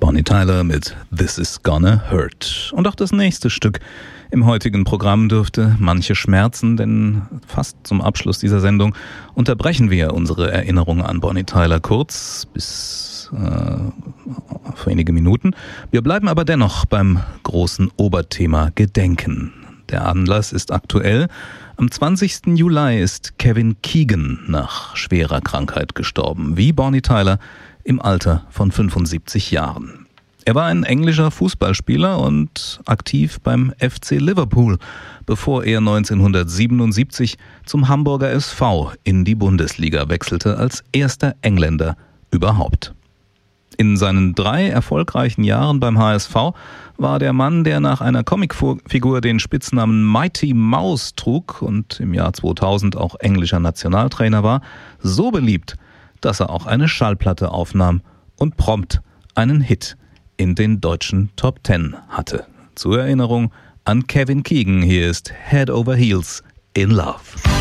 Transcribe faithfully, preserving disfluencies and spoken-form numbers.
Bonnie Tyler mit This Is Gonna Hurt. Und auch das nächste Stück im heutigen Programm dürfte manche schmerzen, denn fast zum Abschluss dieser Sendung unterbrechen wir unsere Erinnerung an Bonnie Tyler kurz, bis äh, für einige Minuten. Wir bleiben aber dennoch beim großen Oberthema Gedenken. Der Anlass ist aktuell. Am zwanzigsten Juli ist Kevin Keegan nach schwerer Krankheit gestorben, wie Bonnie Tyler im Alter von fünfundsiebzig Jahren. Er war ein englischer Fußballspieler und aktiv beim F C Liverpool, bevor er neunzehnhundertsiebenundsiebzig zum Hamburger S V in die Bundesliga wechselte, als erster Engländer überhaupt. In seinen drei erfolgreichen Jahren beim H S V war der Mann, der nach einer Comicfigur den Spitznamen Mighty Mouse trug und im Jahr zweitausend auch englischer Nationaltrainer war, so beliebt, dass er auch eine Schallplatte aufnahm und prompt einen Hit in den deutschen Top Ten hatte. Zur Erinnerung an Kevin Keegan, hier ist Head Over Heels in Love.